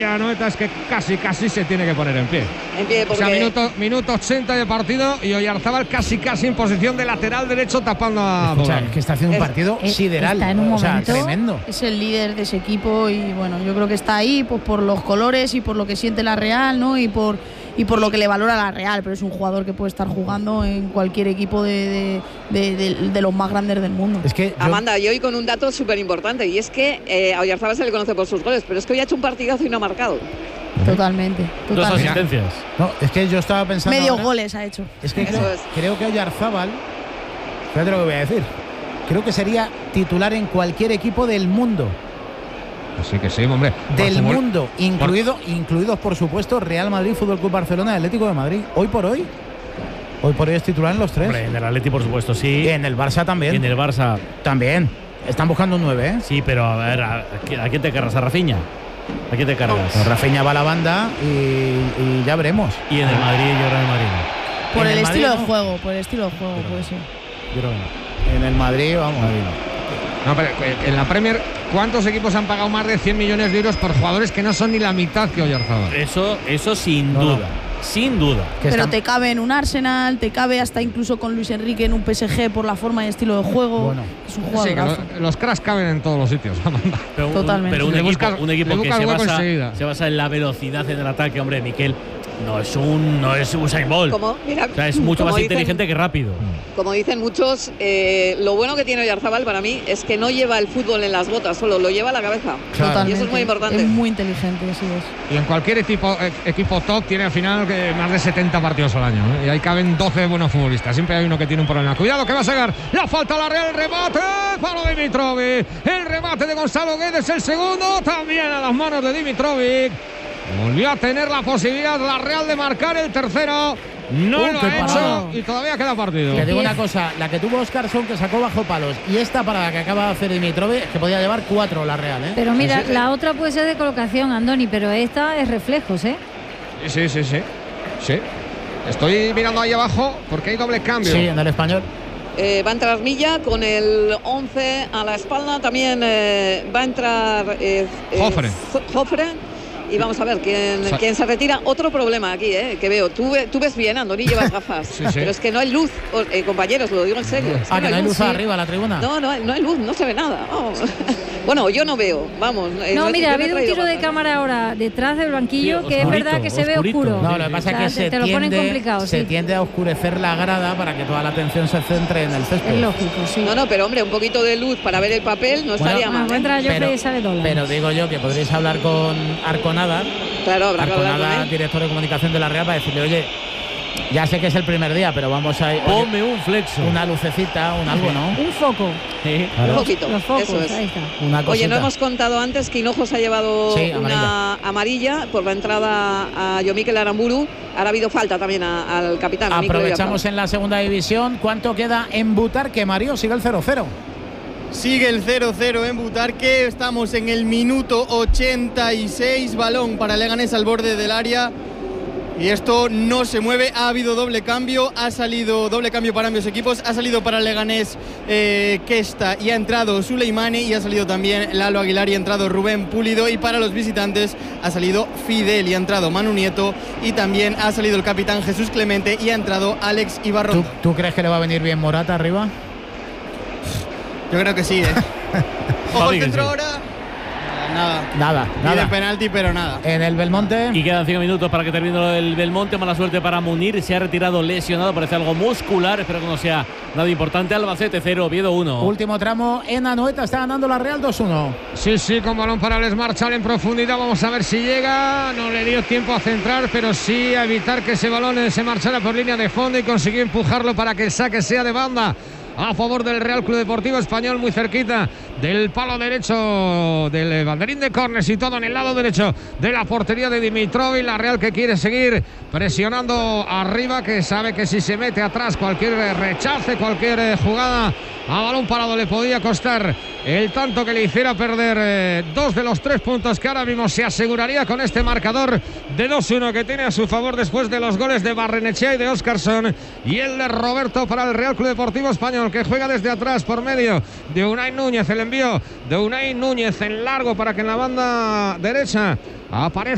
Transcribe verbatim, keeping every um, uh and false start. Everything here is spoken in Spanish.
Anoeta es que casi casi se tiene que poner en pie. En pie porque... O sea, minuto, minuto ochenta de partido y Oyarzábal casi casi en posición de lateral derecho tapando a o sea, es que está haciendo un partido es, sideral. Está en un o sea, momento, tremendo. Es el líder de ese equipo y bueno, yo creo que está ahí pues por los colores y por lo que siente la Real, ¿no? Y por y por lo que le valora la Real, pero es un jugador que puede estar jugando en cualquier equipo de, de, de, de, de los más grandes del mundo. Es que yo... Amanda, y hoy con un dato súper importante, y es que eh, a Oyarzábal se le conoce por sus goles, pero es que hoy ha hecho un partidazo y no ha marcado. Totalmente, totalmente. Dos asistencias. No, es que yo estaba pensando. Medios ahora, goles ha hecho. Es que Eso creo, es. creo que Oyarzábal, fíjate lo que voy a decir, creo que sería titular en cualquier equipo del mundo. Así que sí, hombre. Del por mundo, incluido, por... incluidos por supuesto Real Madrid, Fútbol Club Barcelona y Atlético de Madrid. Hoy por hoy, hoy por hoy es titular en los tres. Hombre, en el Atleti por supuesto, sí. Y en el Barça también. Y en el Barça también. Están buscando un nueve, ¿eh? Sí, pero a ver, ¿a, a quién te cargas? ¿A Rafinha? ¿A quién te cargas? Pues Rafinha va a la banda y, y ya veremos. Y en el Madrid, yo creo en el Madrid. Por el, el estilo Madrid, de ¿no? juego, por el estilo de juego, Pero, puede ser. Yo creo que no. En el Madrid, vamos. Madrid no. No, pero en la Premier, ¿cuántos equipos han pagado más de cien millones de euros por jugadores que no son ni la mitad que Oyarzábal? Eso, eso sin No, duda. no. Sin duda. Que Pero están... te cabe en un Arsenal, te cabe hasta incluso con Luis Enrique en un P S G por la forma y estilo de juego. Bueno. Es un Sí, jugador. que lo, los cracks caben en todos los sitios, Amanda. Pero un, Totalmente. pero un Le equipo, buscas- un equipo le que buscas se hueco basa, enseguida. se basa en la velocidad en el ataque, hombre, Miquel. No es un no es Usain Bolt. Como, mira, O sea, es mucho como más dicen- inteligente que rápido. Como dicen muchos, eh, lo bueno que tiene Oyarzábal para mí es que no lleva el fútbol en las botas, solo lo lleva a la cabeza. Totalmente. Y eso es muy importante. Es muy inteligente, así es. Y en cualquier equipo, eh, equipo top tiene al final que más de setenta partidos al año, ¿eh? Y ahí caben doce buenos futbolistas. Siempre hay uno que tiene un problema. Cuidado que va a sacar la falta a la Real, el remate para Dimitrovic. El remate de Gonzalo Guedes, el segundo, también a las manos de Dimitrovic. Volvió a tener la posibilidad la Real de marcar el tercero. No Uh, lo qué ha hecho parada. y todavía queda partido. Te digo una cosa, la que tuvo Oscarson que sacó bajo palos y esta parada que acaba de hacer Dimitrovic, que podía llevar cuatro la Real, ¿eh? Pero mira, Sí, sí. la otra puede ser de colocación, Andoni, pero esta es reflejos, ¿eh? Sí, sí, sí. Sí. Estoy mirando ahí abajo porque hay doble cambio. Sí, en el Español. Eh, va a entrar Milla con el once a la espalda. También eh, va a entrar eh, eh, Jofre. Jofre. Y vamos a ver quién, Sa- quién se retira. Otro problema aquí, eh, que veo. Tú, ve- tú ves bien, Andoni, llevas gafas. Sí, sí. Pero es que no hay luz, o- eh, compañeros, lo digo en serio. Es Ah, que no hay luz sí. arriba, la tribuna. No, no, hay- no hay luz, no se ve nada. Oh. Bueno, yo no veo, vamos. eh, No, yo mira, he ha habido un traído tiro de gafas. cámara ahora detrás del banquillo Sí, que es oscurito, verdad que se ve oscurito. oscuro. No, lo que pasa O sea, es que te- se, te lo ponen tiende, complicado, se sí. tiende a oscurecer la grada para que toda la atención se centre en el césped. Es lógico, sí. No, no, pero hombre, un poquito de luz para ver el papel no Bueno, estaría Ah, mal. va a ¿eh? entrar Joffrey Pero, y sale dólares. pero digo yo que podréis hablar con Arconada, Claro, habrá que hablar con Arconada, él. director de comunicación de la Real, para decirle, oye, ya sé que es el primer día, pero vamos a oye, Ponme un flexo. una lucecita, un algo, ¿no? Un foco. Sí. Un poquito, Los focos, eso es. ahí está. Una Oye, cosita. no hemos contado antes que Hinojos ha llevado Sí, una amarilla por la entrada a Yomikel Aramburu. Ahora ha habido falta también a- al capitán. a Mikel Aprovechamos Oyarzabal. en la segunda división. ¿Cuánto queda en Butarque, Mario? Sigue el cero cero. Sigue el cero cero en Butarque, estamos en el minuto ochenta y seis, balón para Leganés al borde del área y esto no se mueve. Ha habido doble cambio, ha salido doble cambio para ambos equipos, ha salido para Leganés eh, Kesta y ha entrado Suleimane y ha salido también Lalo Aguilar y ha entrado Rubén Pulido, y para los visitantes ha salido Fidel y ha entrado Manu Nieto y también ha salido el capitán Jesús Clemente y ha entrado Alex ¿Tú, Ibarrondo. ¿Tú crees que le va a venir bien Morata arriba? Yo creo que sí, ¿eh? Ojo Papi el que centro sí. ahora. Nada. Nada, Ni de nada. penalti, pero nada. En el Belmonte. Y quedan cinco minutos para que termine lo del Belmonte. Mala suerte para Munir. Se ha retirado lesionado. Parece algo muscular. Espero que no sea nada importante. Albacete cero, Oviedo uno. Último tramo en Anoeta. Está ganando la Real dos uno. Sí, sí, con balón para Les Marchal en profundidad. Vamos a ver si llega. No le dio tiempo a centrar, pero sí a evitar que ese balón se marchara por línea de fondo y consiguió empujarlo para que el saque sea de banda a favor del Real Club Deportivo Español, muy cerquita del palo derecho del banderín de córner, situado en el lado derecho de la portería de Dimitrovic. La Real que quiere seguir presionando arriba, que sabe que si se mete atrás cualquier rechace, cualquier jugada a balón parado le podía costar el tanto que le hiciera perder eh, dos de los tres puntos que ahora mismo se aseguraría con este marcador de dos uno que tiene a su favor después de los goles de Barrenechea y de Óscarson y el de Roberto para el Real Club Deportivo Español, que juega desde atrás por medio de Unai Núñez. El envío de Unai Núñez en largo para que en la banda derecha aparezca